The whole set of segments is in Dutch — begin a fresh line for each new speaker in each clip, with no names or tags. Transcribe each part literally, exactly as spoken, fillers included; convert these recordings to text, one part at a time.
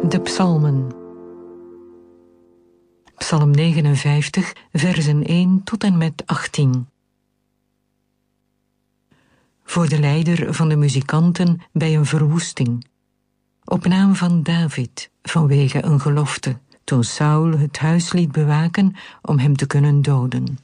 De psalmen. Psalm negenenvijftig, versen één tot en met achttien. Voor de leider van de muzikanten bij een verwoesting. Op naam van David, vanwege een gelofte, toen Saul het huis liet bewaken om hem te kunnen doden.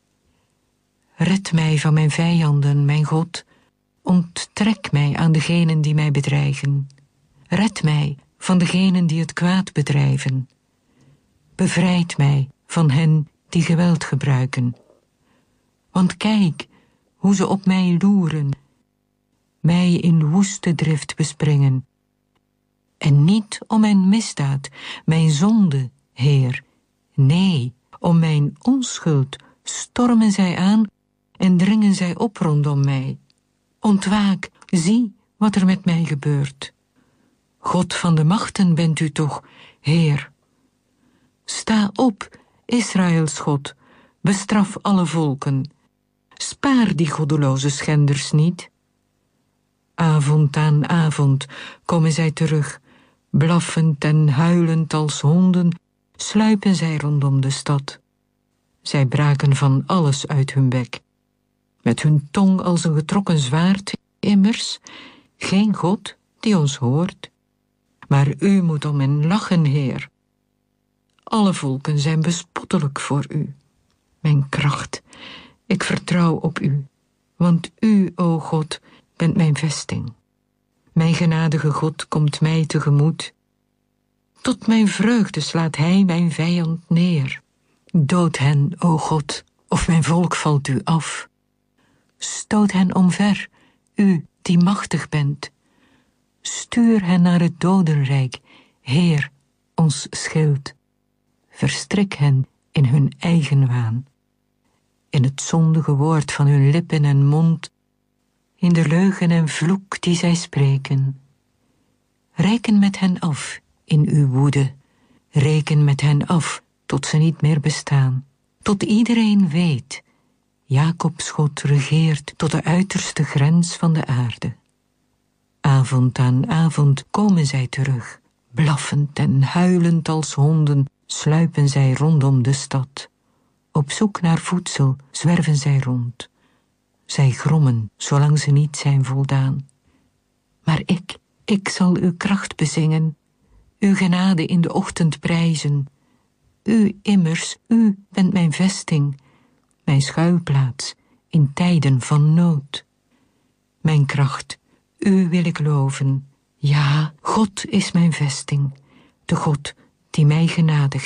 Red mij van mijn vijanden, mijn God. Onttrek mij aan degenen die mij bedreigen. Red mij van degenen die het kwaad bedrijven. Bevrijd mij van hen die geweld gebruiken. Want kijk hoe ze op mij loeren, mij in woeste drift bespringen. En niet om mijn misdaad, mijn zonde, Heer. Nee, om mijn onschuld stormen zij aan en dringen zij op rondom mij. Ontwaak, zie wat er met mij gebeurt. God van de machten bent u toch, Heer. Sta op, Israëls God, bestraf alle volken. Spaar die goddeloze schenders niet. Avond aan avond komen zij terug, blaffend en huilend als honden, sluipen zij rondom de stad. Zij braken van alles uit hun bek. Met hun tong als een getrokken zwaard, immers, geen God die ons hoort. Maar u moet om hen lachen, Heer. Alle volken zijn bespottelijk voor u. Mijn kracht, ik vertrouw op u, want u, o God, bent mijn vesting. Mijn genadige God komt mij tegemoet. Tot mijn vreugde slaat hij mijn vijand neer. Dood hen, o God, of mijn volk valt u af. Stoot hen omver, u die machtig bent. Stuur hen naar het dodenrijk, Heer, ons schild. Verstrik hen in hun eigen waan. In het zondige woord van hun lippen en mond, in de leugen en vloek die zij spreken. Reken met hen af in uw woede. Reken met hen af tot ze niet meer bestaan. Tot iedereen weet, Jacobs God regeert tot de uiterste grens van de aarde. Avond aan avond komen zij terug, blaffend en huilend als honden, sluipen zij rondom de stad. Op zoek naar voedsel zwerven zij rond. Zij grommen, zolang ze niet zijn voldaan. Maar ik, ik zal uw kracht bezingen, uw genade in de ochtend prijzen. U immers, u bent mijn vesting, mijn schuilplaats in tijden van nood. Mijn kracht, u wil ik loven. Ja, God is mijn vesting, de God die mij genade